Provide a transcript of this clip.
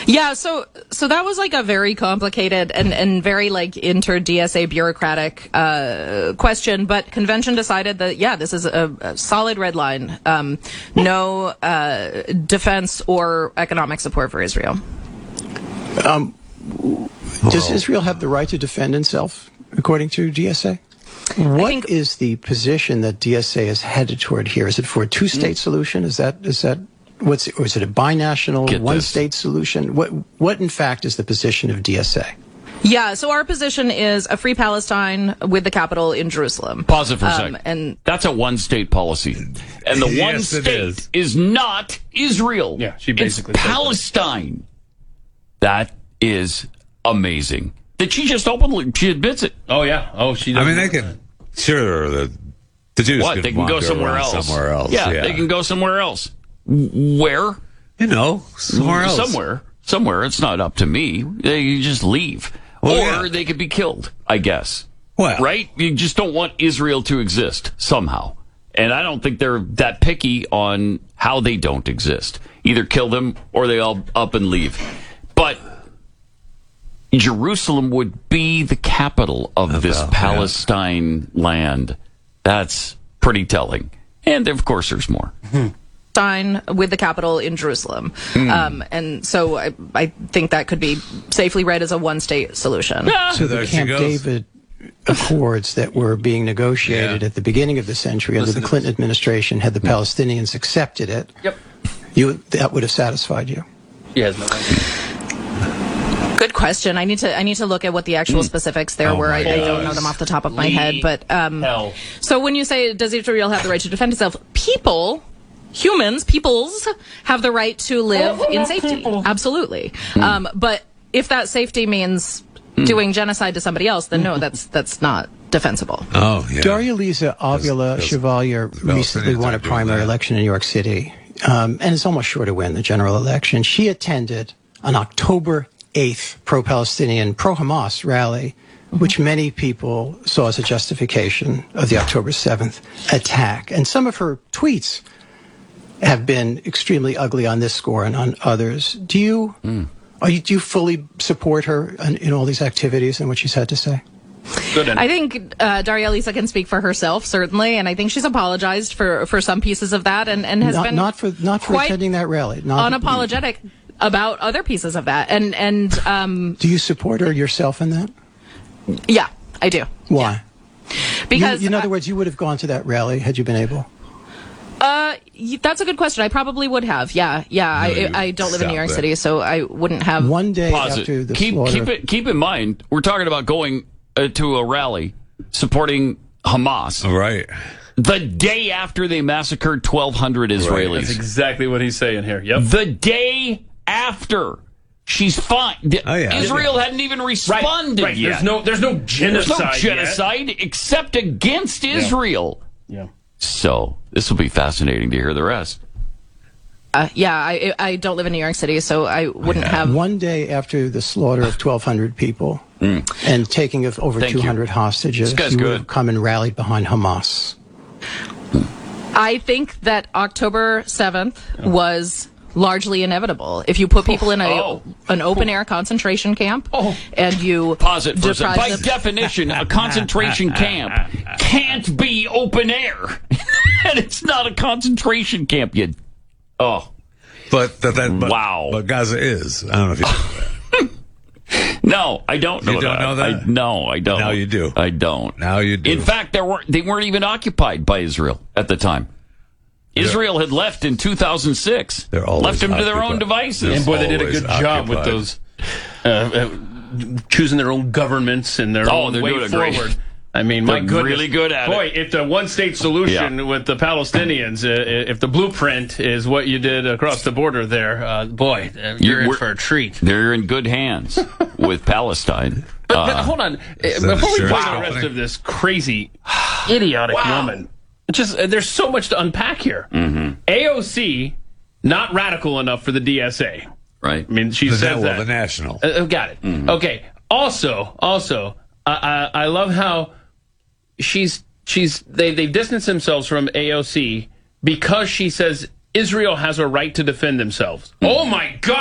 Yeah, so that was like a very complicated and very like inter-DSA bureaucratic question, but convention decided that, yeah, this is a solid red line. No defense or economic support for Israel. Does Israel have the right to defend itself, according to DSA? What is the position that DSA is headed toward here? Is it for a two-state solution? Is that or is it a binational, one-state solution? What in fact is the position of DSA? Yeah, so our position is a free Palestine with the capital in Jerusalem. Pause it for a second. And that's a one-state policy. And the one state is not Israel. Yeah, she basically it's Palestine. That is amazing. That she just openly, she admits it. Oh, yeah. Oh, she does. I mean, they can, sure, the Jews they can go somewhere else. Yeah, they can go somewhere else. Where? Somewhere else. Somewhere. It's not up to me. They just leave. Or they could be killed, I guess. Well, right? You just don't want Israel to exist somehow. And I don't think they're that picky on how they don't exist. Either kill them or they all up and leave. But Jerusalem would be the capital of this Palestine land. That's pretty telling. And, of course, there's more. With the capital in Jerusalem. And so I think that could be safely read as a one-state solution. So the Camp David Accords that were being negotiated at the beginning of the century under the Clinton administration, had the Palestinians accepted it, that would have satisfied you? Yes, no. Good question. I need to look at what the actual specifics there were. I don't know them off the top of my head. But so when you say, does Israel have the right to defend itself? Peoples have the right to live in safety. Absolutely. But if that safety means doing genocide to somebody else, then no, that's not defensible. Oh, yeah. Darya-Liza Avila Chevalier recently won a primary election in New York City, and is almost sure to win the general election. She attended an October 8th pro-Palestinian, pro-Hamas rally, which many people saw as a justification of the October 7th attack. And some of her tweets have been extremely ugly on this score and on others. Do you fully support her in all these activities and what she's had to say? I think Darya-Liza can speak for herself, certainly, and I think she's apologized for some pieces of that and has been not for attending that rally. Unapologetic about other pieces of that. And do you support her yourself in that? Yeah, I do. Why? Yeah. Because in other words, you would have gone to that rally had you been able. That's a good question. I probably would have. Yeah. I don't live in New York City, so I wouldn't have. One day after the slaughter. Keep in mind, we're talking about going to a rally supporting Hamas. Right. The day after they massacred 1,200 Israelis. That's exactly what he's saying here. Yep. The day after. She's fine. Israel hadn't even responded yet. There's no genocide. There's no genocide except against Israel. Yeah. So this will be fascinating to hear the rest. I don't live in New York City, so I wouldn't have. One day after the slaughter of 1,200 people and taking of over 200 hostages, you would have come and rallied behind Hamas. I think that October 7th was largely inevitable. If you put people in an open-air concentration camp and you pause it for a second. By definition, a concentration camp can't be open air. And it's not a concentration camp. But Gaza is. I don't know if you know that. No, I don't know that. You don't know that? No, I don't. Now you do. I don't. Now you do. In fact, they weren't even occupied by Israel at the time. Israel had left in 2006. Left them to their own devices. And boy, they did a good job with those choosing their own governments and their own way forward. I mean, my goodness. Really good at it. Boy, if the one-state solution with the Palestinians, if the blueprint is what you did across the border there, you're in for a treat. They're in good hands with Palestine. But hold on. Before we play the rest of this crazy, idiotic woman, there's so much to unpack here. AOC, not radical enough for the DSA. Right. I mean, she says that. The national. Got it. Okay. Also, I love how they've distanced themselves from AOC because she says Israel has a right to defend themselves. Oh my God!